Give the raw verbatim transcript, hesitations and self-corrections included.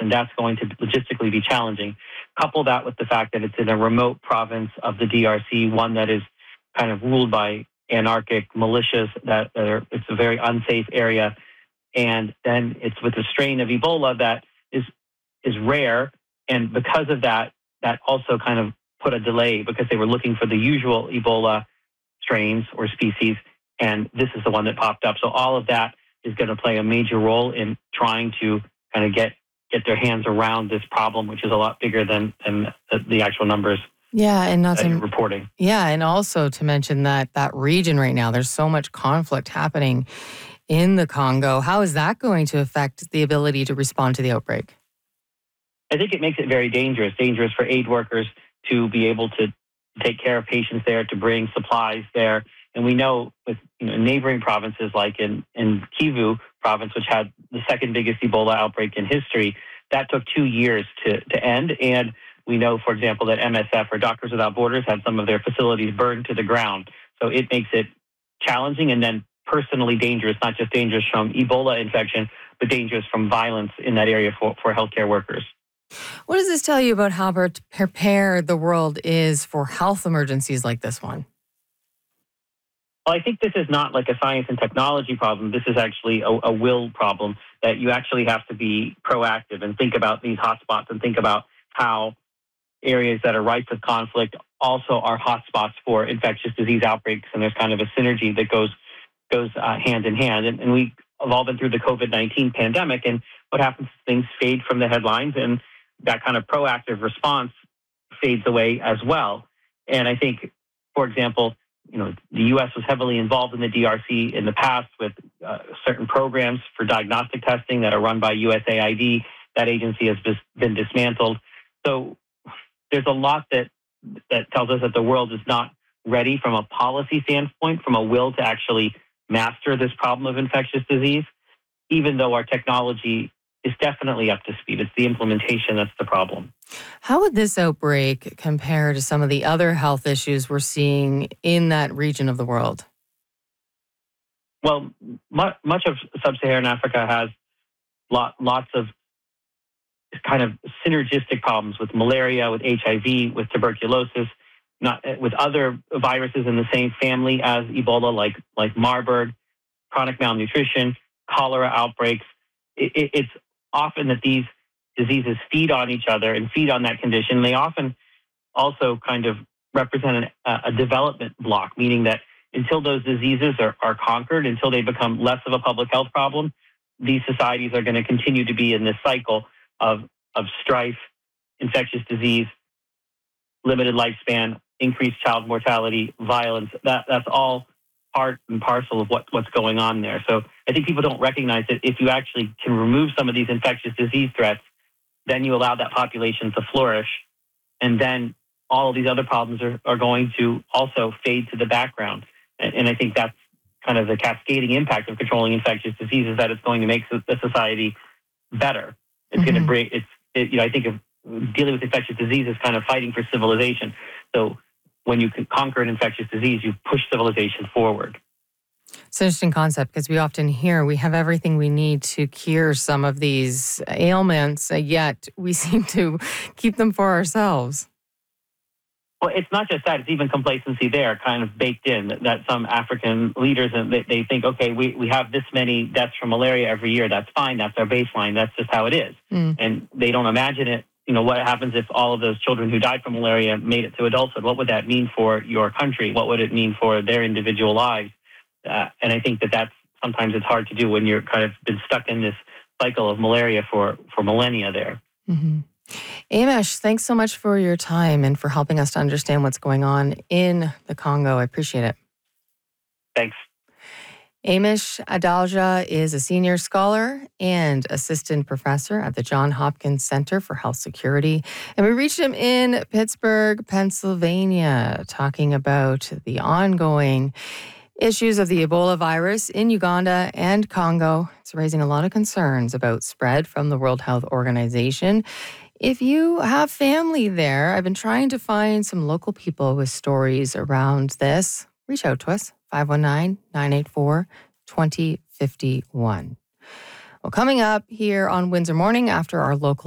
and that's going to logistically be challenging. Couple that with the fact that it's in a remote province of the D R C, one that is kind of ruled by anarchic militias, that are, it's a very unsafe area. And then it's with a strain of Ebola that is is rare. And because of that, that also kind of put a delay because they were looking for the usual Ebola strains or species. And this is the one that popped up. So all of that is going to play a major role in trying to kind of get, get their hands around this problem, which is a lot bigger than, than the actual numbers. Yeah, and not that to, you're reporting. Yeah, and also to mention that that region right now, there's so much conflict happening in the Congo. How is that going to affect the ability to respond to the outbreak? I think it makes it very dangerous, dangerous for aid workers to be able to take care of patients there, to bring supplies there. And we know with you know, neighboring provinces like in, in Kivu province, which had the second biggest Ebola outbreak in history, that took two years to, to end. And we know, for example, that M S F or Doctors Without Borders had some of their facilities burned to the ground. So it makes it challenging and then personally dangerous, not just dangerous from Ebola infection, but dangerous from violence in that area for, for healthcare workers. What does this tell you about how prepared the world is for health emergencies like this one? Well, I think this is not like a science and technology problem. This is actually a, a will problem, that you actually have to be proactive and think about these hotspots and think about how areas that are rife with conflict also are hotspots for infectious disease outbreaks. And there's kind of a synergy that goes goes uh, hand in hand. And, and we have all been through the COVID nineteen pandemic. And what happens is things fade from the headlines, and that kind of proactive response fades away as well. And I think, for example, you know, the U S was heavily involved in the D R C in the past with uh, certain programs for diagnostic testing that are run by U S A I D. That agency has been dismantled. So there's a lot that that tells us that the world is not ready from a policy standpoint, from a will to actually master this problem of infectious disease, even though our technology is definitely up to speed. It's the implementation that's the problem. How would this outbreak compare to some of the other health issues we're seeing in that region of the world? Well, much, much of sub-Saharan Africa has lot, lots of kind of synergistic problems with malaria, with H I V, with tuberculosis, not with other viruses in the same family as Ebola, like, like Marburg, chronic malnutrition, cholera outbreaks. It, it, it's often that these diseases feed on each other and feed on that condition. They often also kind of represent an, a development block, meaning that until those diseases are, are conquered, until they become less of a public health problem, these societies are going to continue to be in this cycle of, of strife, infectious disease, limited lifespan, increased child mortality, violence. That, that's all part and parcel of what, what's going on there. So I think people don't recognize that if you actually can remove some of these infectious disease threats, then you allow that population to flourish. And then all of these other problems are, are going to also fade to the background. And, and I think that's kind of the cascading impact of controlling infectious diseases, that it's going to make the society better. It's mm-hmm. going to bring, it's, it, you know, I think of dealing with infectious disease as kind of fighting for civilization. So when you can conquer an infectious disease, you push civilization forward. It's an interesting concept because we often hear we have everything we need to cure some of these ailments, yet we seem to keep them for ourselves. Well, it's not just that. It's even complacency there kind of baked in, that, that some African leaders, they, they think, okay, we, we have this many deaths from malaria every year. That's fine. That's our baseline. That's just how it is. Mm. And they don't imagine it. You know, what happens if all of those children who died from malaria made it to adulthood? What would that mean for your country? What would it mean for their individual lives? Uh, and I think that that's sometimes it's hard to do when you're kind of been stuck in this cycle of malaria for, for millennia there. Mm-hmm. Amish, thanks so much for your time and for helping us to understand what's going on in the Congo. I appreciate it. Thanks. Amish Adalja is a senior scholar and assistant professor at the Johns Hopkins Center for Health Security. And we reached him in Pittsburgh, Pennsylvania, talking about the ongoing issues of the Ebola virus in Uganda and Congo. It's raising a lot of concerns about spread from the World Health Organization. If you have family there, I've been trying to find some local people with stories around this. Reach out to us, five one nine, nine eight four, two zero five one. Well, coming up here on Windsor Morning after our local